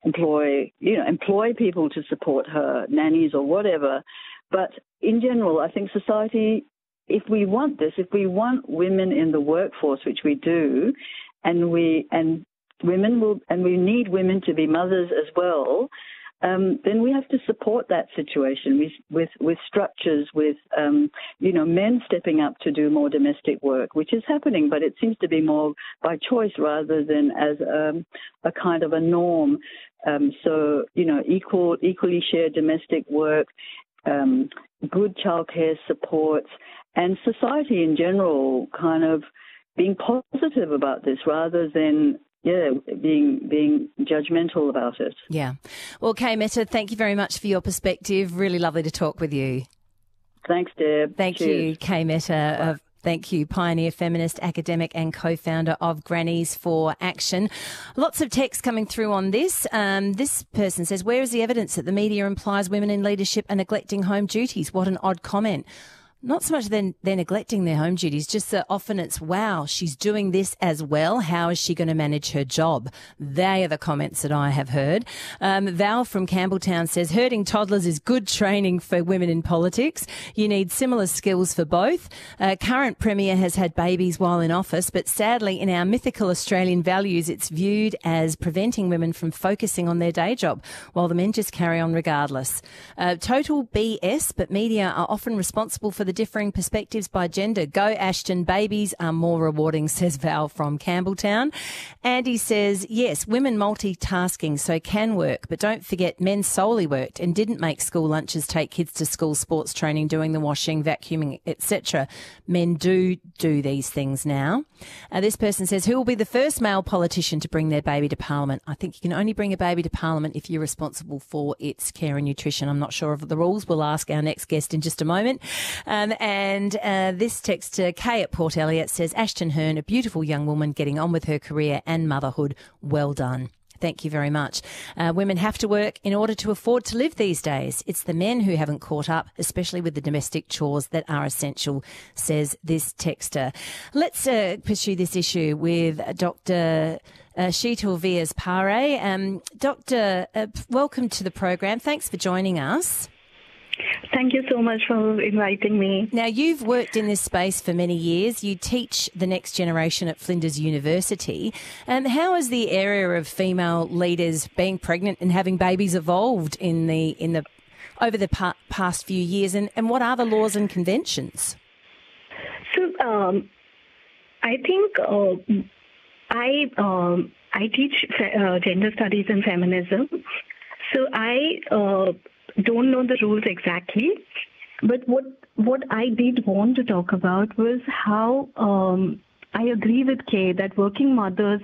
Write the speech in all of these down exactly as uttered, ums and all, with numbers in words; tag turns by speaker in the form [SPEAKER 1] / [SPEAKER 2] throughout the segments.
[SPEAKER 1] employ, you know, employ people to support her, nannies or whatever. But in general, I think society, if we want this, if we want women in the workforce, which we do, and we and women will, and we need women to be mothers as well, um, then we have to support that situation with with, with structures, with um, you know, men stepping up to do more domestic work, which is happening, but it seems to be more by choice rather than as um, a kind of a norm. Um, so you know, equal equally shared domestic work, um, good childcare supports, and society in general kind of being positive about this rather than, yeah, being being judgmental about it.
[SPEAKER 2] Yeah. Well, Kay Mehta, thank you very much for your perspective. Really lovely to talk with you.
[SPEAKER 1] Thanks, Deb.
[SPEAKER 2] Thank
[SPEAKER 1] Cheers.
[SPEAKER 2] you, Kay Mehta. Of, thank you, pioneer feminist, academic and co-founder of Grannies for Action. Lots of text coming through on this. Um, this person says, where is the evidence that the media implies women in leadership are neglecting home duties? What an odd comment. Not so much then they're neglecting their home duties, just that often it's, wow, she's doing this as well. How is she going to manage her job? They are the comments that I have heard. Um, Val from Campbelltown says, herding toddlers is good training for women in politics. You need similar skills for both. Uh, current Premier has had babies while in office, but sadly in our mythical Australian values, it's viewed as preventing women from focusing on their day job, while the men just carry on regardless. Uh, total B S, but media are often responsible for the differing perspectives by gender. Go Ashton, babies are more rewarding, says Val from Campbelltown. Andy says, yes, women multitasking so can work, but don't forget men solely worked and didn't make school lunches, take kids to school, sports training, doing the washing, vacuuming, et cetera. Men do do these things now. Uh, this person says, who will be the first male politician to bring their baby to Parliament? I think you can only bring a baby to Parliament if you're responsible for its care and nutrition. I'm not sure of the rules. We'll ask our next guest in just a moment. Um, and uh, this text to Kay at Port Elliot says, Ashton Hearn, a beautiful young woman getting on with her career and motherhood. Well done. Thank you very much. Uh, women have to work in order to afford to live these days. It's the men who haven't caught up, especially with the domestic chores that are essential, says this texter. Let's uh, pursue this issue with Doctor Uh, Sheetal Vyas-Pare. Um, Doctor, uh, welcome to the program. Thanks for joining us.
[SPEAKER 3] Thank you so much for inviting me.
[SPEAKER 2] Now, you've worked in this space for many years. You teach the next generation at Flinders University. Um, how has the area of female leaders being pregnant and having babies evolved in the in the over the pa- past few years, and, and what are the laws and conventions?
[SPEAKER 3] So, um, I think uh, I um, I teach fe- uh, gender studies and feminism. So I. Uh, don't know the rules exactly, but what what I did want to talk about was how um, I agree with Kay that working mothers,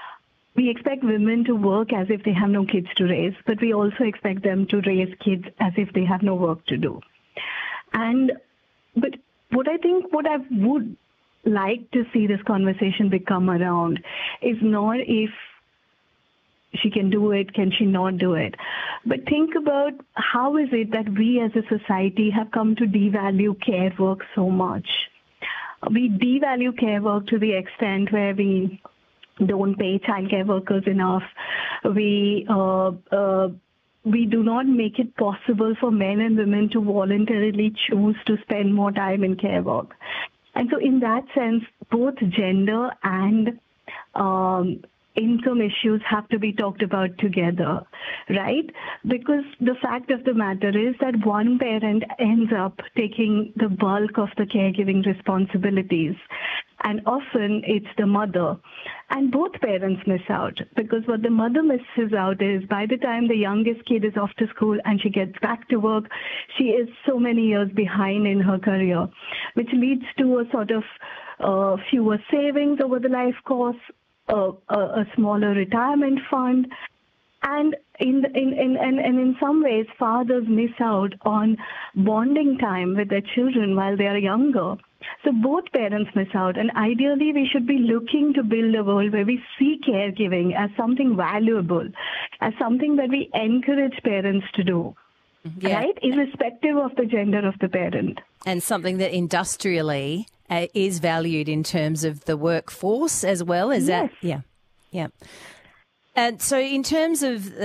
[SPEAKER 3] we expect women to work as if they have no kids to raise, but we also expect them to raise kids as if they have no work to do. And but what I think, what I would like to see this conversation become around is not if she can do it, can she not do it? But think about how is it that we as a society have come to devalue care work so much. We devalue care work to the extent where we don't pay childcare workers enough. We uh, uh, we do not make it possible for men and women to voluntarily choose to spend more time in care work. And so in that sense, both gender and um, income issues have to be talked about together, right? Because the fact of the matter is that one parent ends up taking the bulk of the caregiving responsibilities, and often it's the mother. And both parents miss out, because what the mother misses out is by the time the youngest kid is off to school and she gets back to work, she is so many years behind in her career, which leads to a sort of uh, fewer savings over the life course, A, a, a smaller retirement fund, and in, the, in, in and, and in some ways, fathers miss out on bonding time with their children while they are younger. So both parents miss out, and ideally we should be looking to build a world where we see caregiving as something valuable, as something that we encourage parents to do, yeah. Right, irrespective of the gender of the parent.
[SPEAKER 2] And something that industrially Uh, is valued in terms of the workforce as well. Is
[SPEAKER 3] yes.
[SPEAKER 2] that? Yeah. Yeah. And so in terms of